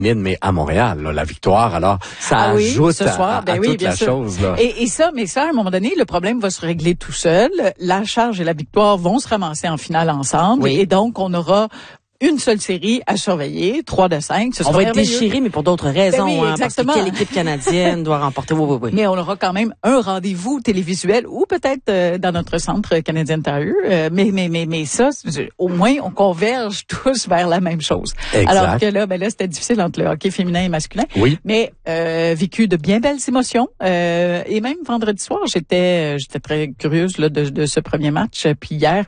mais à Montréal, là, la victoire, alors ça ajoute ce soir, à toute la chose. Là. Et ça, à un moment donné, le problème va se régler tout seul. La charge et la victoire vont se ramasser en finale ensemble, et donc on aura une seule série à surveiller, 3 de 5. On va être déchiré, mais pour d'autres raisons. Parce que quelle équipe canadienne doit remporter? Oui. Mais on aura quand même un rendez-vous télévisuel ou peut-être dans notre centre canadien Tire. Mais ça, au moins, on converge tous vers la même chose. Exact. Alors que là, c'était difficile entre le hockey féminin et masculin. Oui. Mais vécu de bien belles émotions. Et même vendredi soir, j'étais très curieuse là de ce premier match. Puis hier,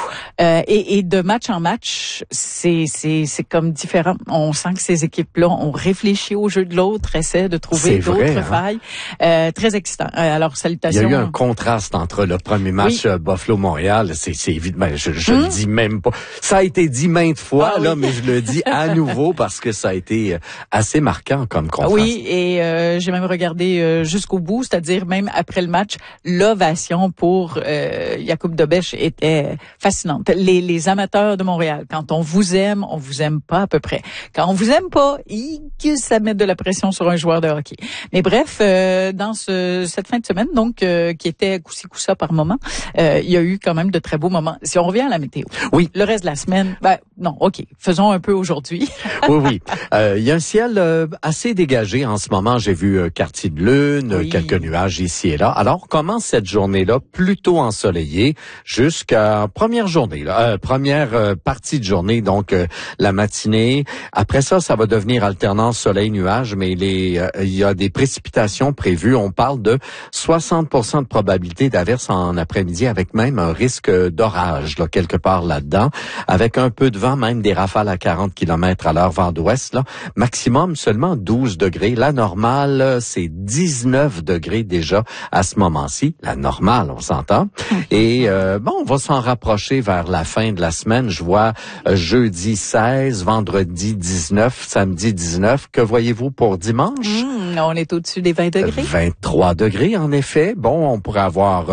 et de match en match, c'est comme différent. On sent que ces équipes-là ont réfléchi au jeu de l'autre, essaient de trouver d'autres failles. Très excitant. Alors, salutations. Il y a eu un contraste entre le premier match Buffalo-Montréal. C'est évidemment, je le dis même pas. Ça a été dit maintes fois, mais je le dis à nouveau parce que ça a été assez marquant comme contraste. Oui, et j'ai même regardé jusqu'au bout, c'est-à-dire même après le match, l'ovation pour Jakub Dobeš était fascinante. Les amateurs de Montréal, quand on vous aime pas à peu près. Quand on vous aime pas, ça met de la pression sur un joueur de hockey. Mais bref, dans cette fin de semaine, donc qui était coup-ci coup-ça par moment, il y a eu quand même de très beaux moments. Si on revient à la météo, le reste de la semaine, non, ok, faisons un peu aujourd'hui. Oui. Il y a un ciel assez dégagé en ce moment. J'ai vu quartier de lune, quelques nuages ici et là. Alors, on commence cette journée-là plutôt ensoleillée jusqu'à première journée, première partie de journée, donc la matinée. Après ça, ça va devenir alternance soleil-nuage, mais il y a des précipitations prévues. On parle de 60% de probabilité d'averse en après-midi, avec même un risque d'orage là, quelque part là-dedans, avec un peu de vent, même des rafales à 40 km/h vent d'ouest. Là. Maximum seulement 12 degrés. La normale, c'est 19 degrés déjà à ce moment-ci. La normale, on s'entend. Et on va s'en rapprocher vers la fin de la semaine. Je vois jeudi 16, vendredi 19, samedi 19. Que voyez-vous pour dimanche? On est au-dessus des 20 degrés. 23 degrés, en effet. Bon, on pourrait avoir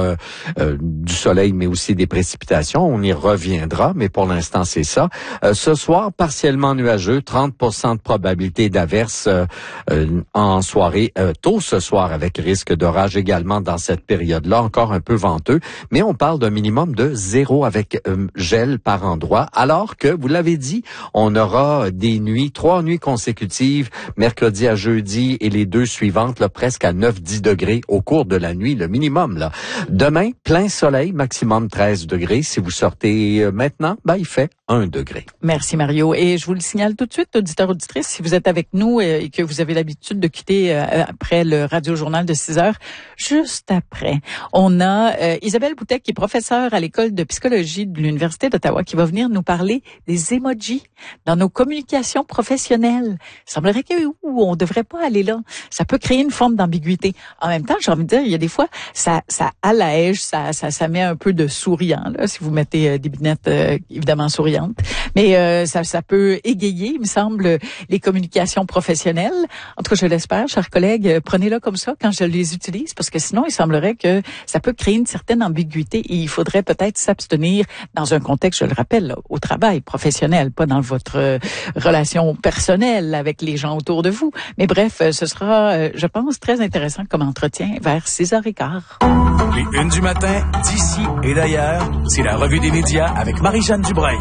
du soleil, mais aussi des précipitations. On y reviendra, mais pour l'instant, c'est ça. Ce soir, partiellement nuageux, 30% de probabilité d'averse en soirée, tôt ce soir, avec risque d'orage également dans cette période-là, encore un peu venteux. Mais on parle d'un minimum de 0 avec gel par endroit, alors que, vous l'avez dit, on aura des nuits, 3 nuits consécutives, mercredi à jeudi et les 2 suivantes, là, presque à 9-10 degrés au cours de la nuit, le minimum. Là. Demain, plein soleil, maximum 13 degrés. Si vous sortez maintenant, il fait 1 degré. Merci Mario. Et je vous le signale tout de suite, auditeurs, auditrices, si vous êtes avec nous et que vous avez l'habitude de quitter après le radio-journal de 6 heures, juste après, on a Isabelle Boutet, qui est professeure à l'école de psychologie de l'Université d'Ottawa, qui va venir nous parler des emojis dans nos communications professionnelles. Il semblerait qu'on devrait pas aller là. Ça peut créer une forme d'ambiguïté. En même temps, j'ai envie de dire, il y a des fois, ça allège, ça met un peu de souriant, là, si vous mettez des binettes évidemment souriantes. Mais ça peut égayer, il me semble, les communications professionnelles. En tout cas, je l'espère, chers collègues, prenez-le comme ça quand je les utilise, parce que sinon, il semblerait que ça peut créer une certaine ambiguïté et il faudrait peut-être s'abstenir dans un contexte, je le rappelle, là, au travail professionnel, pas dans votre relation personnelle avec les gens autour de vous. Mais bref, ce sera, je pense, très intéressant comme entretien vers 6h15. Les unes du matin, d'ici et d'ailleurs, c'est la revue des médias avec Marie-Jeanne Dubreuil.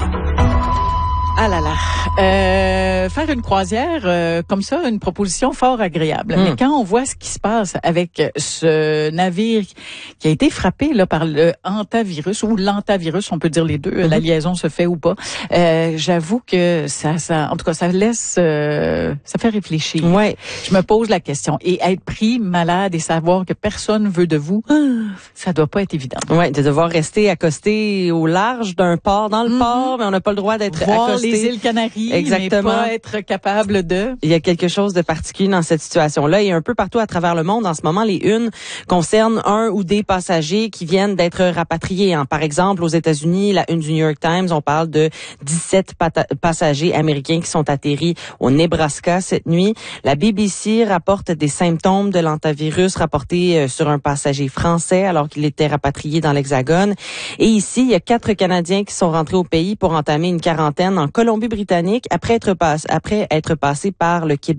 Ah là là. Faire une croisière comme ça, une proposition fort agréable. Mais quand on voit ce qui se passe avec ce navire qui a été frappé là par le hantavirus ou l'hantavirus, on peut dire les deux, la liaison se fait ou pas. J'avoue que ça en tout cas ça laisse ça fait réfléchir. Ouais. Je me pose la question, et être pris malade et savoir que personne veut de vous, ça doit pas être évident. Ouais, de devoir rester accosté au large d'un port, dans le port, mais on n'a pas le droit d'être accosté. Les îles Canaries, exactement, mais pas être capable de... Il y a quelque chose de particulier dans cette situation-là et un peu partout à travers le monde. En ce moment, les unes concernent un ou des passagers qui viennent d'être rapatriés. Par exemple, aux États-Unis, la une du New York Times, on parle de 17 passagers américains qui sont atterris au Nebraska cette nuit. La BBC rapporte des symptômes de l'hantavirus rapportés sur un passager français alors qu'il était rapatrié dans l'Hexagone. Et ici, il y a 4 Canadiens qui sont rentrés au pays pour entamer une quarantaine en Colombie-Britannique après être passé par le Québec.